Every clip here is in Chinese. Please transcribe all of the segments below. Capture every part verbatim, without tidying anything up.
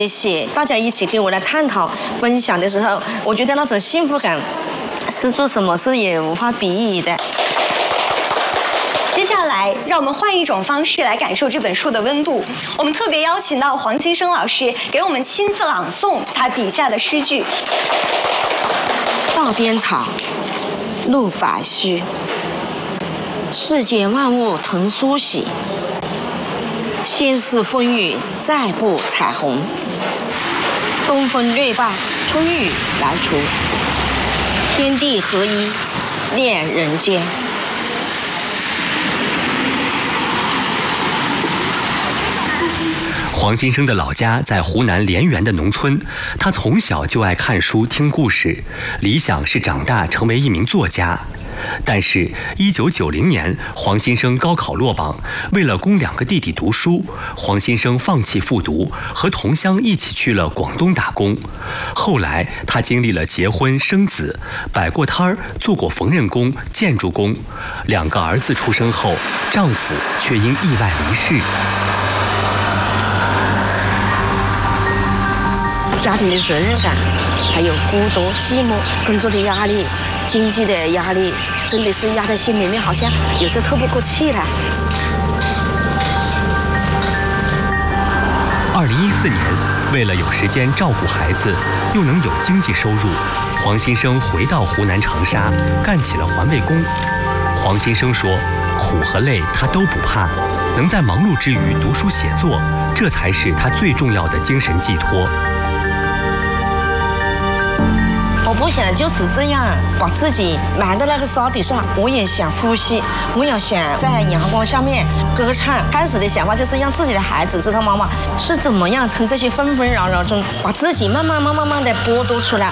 写，大家一起跟我来探讨、分享的时候，我觉得那种幸福感是做什么事也无法比拟的。 接下来，让我们换一种方式来感受这本书的温度。我们特别邀请到黄金生老师给我们亲自朗诵他笔下的诗句。 道边草，露白须，世间万物同苏喜。先是风雨，再不彩虹。东风略罢，春雨来除。天地合一，恋人间。 黄先生的老家在湖南滧源的农村，他从小就爱看书、听故事，理想是长大成为一名作家。但是，一九九零年，黄先生高考落榜，为了供两个弟弟读书，黄先生放弃复读，和同乡一起去了广东打工。后来，他经历了结婚、生子，摆过摊儿，做过缝纫工、建筑工。两个儿子出生后，丈夫却因意外离世。 家庭的责任感，还有孤独、寂寞，工作的压力。经济的压力真的是压在心里面，好像有时候透不过气来。 二零一四年，为了有时间照顾孩子，又能有经济收入，黄先生回到湖南长沙，干起了环卫工。黄先生说，苦和累他都不怕，能在忙碌之余读书写作，这才是他最重要的精神寄托。 我不想就此这样把自己埋在那个沙底上，我也想呼吸，我也想在阳光下面歌唱。开始的想法就是让自己的孩子知道妈妈是怎么样从这些纷纷扰扰中把自己慢慢慢慢慢的剥夺出来。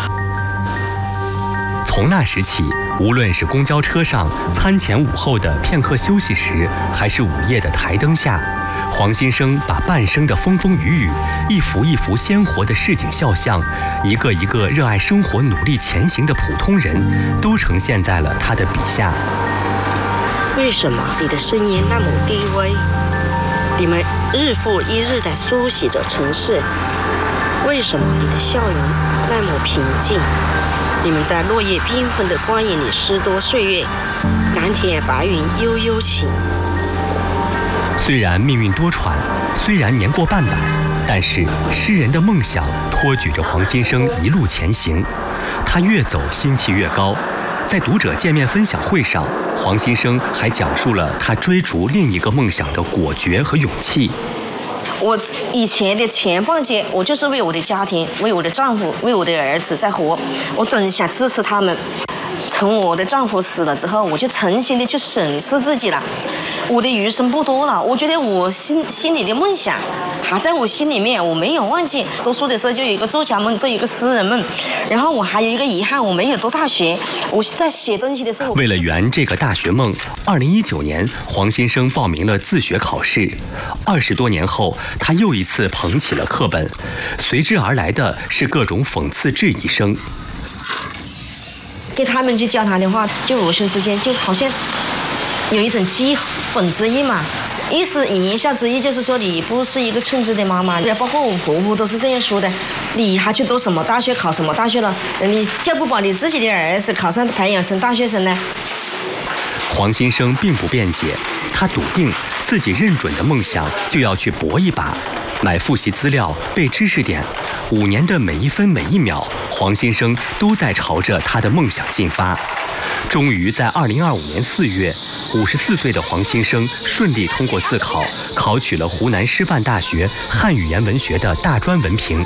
从那时起，无论是公交车上、餐前午后的片刻休息时，还是午夜的台灯下，黄先生把半生的风风雨雨，一幅一幅鲜活的市井肖像，一个一个热爱生活、努力前行的普通人，都呈现在了他的笔下。 为什么你的声音那么低微？你们日复一日地梳洗着城市。为什么你的笑容那么平静？你们在落叶缤纷的光影里失多岁月，蓝天白云悠悠起。 虽然命运多舛，虽然年过半百，但是诗人的梦想托举着黄先生一路前行。他越走心气越高。在读者见面分享会上，黄先生还讲述了他追逐另一个梦想的果决和勇气。 我以前的前半截，我就是为我的家庭、为我的丈夫、为我的儿子在活，我真想支持他们。从我的丈夫死了之后，我就诚心的去审视自己了。我的余生不多了，我觉得我心心里的梦想还在我心里面，我没有忘记。读书的时候就有一个作家梦，这一个诗人梦，然后我还有一个遗憾，我没有读大学。我在写东西的时候， 为了圆这个大学梦，二零一九年，黄先生报名了自学考试。二十多年后，他又一次捧起了课本，随之而来的是各种讽刺质疑声。 跟他们去交谈的话，就无声之间就好像有一种讥讽之意嘛，意思言下之意就是说你不是一个称职的妈妈，包括我婆婆都是这样说的。你还去读什么大学，考什么大学了？你就不把你自己的儿子考上培养成大学生呢？ 黄先生并不辩解，他笃定自己认准的梦想就要去搏一把。买复习资料，背知识点，五年的每一分每一秒，黄先生都在朝着他的梦想进发。终于在二零二五年四月，五十四岁的黄先生顺利通过自考，考取了湖南师范大学汉语言文学的大专文凭。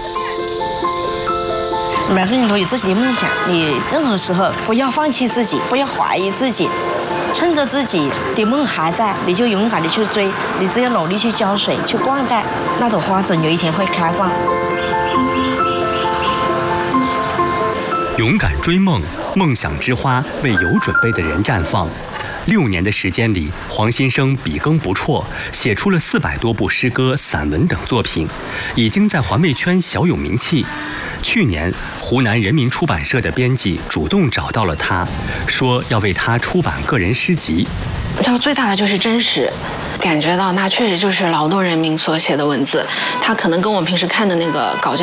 每个人都有自己的梦想，你任何时候不要放弃自己，不要怀疑自己，趁着自己的梦还在，你就勇敢的去追，你只要努力去浇水、去灌溉，那朵花总有一天会开放。 勇敢追梦，梦想之花为有准备的人绽放。六年的时间里，黄先生笔耕不辍，写出了四百多部诗歌、散文等作品，已经在环卫圈小有名气。去年，湖南人民出版社的编辑主动找到了他，说要为他出版个人诗集。 他最大的就是真实， 感觉到那确实就是劳动人民所写的文字，它可能跟我们平时看的那个稿件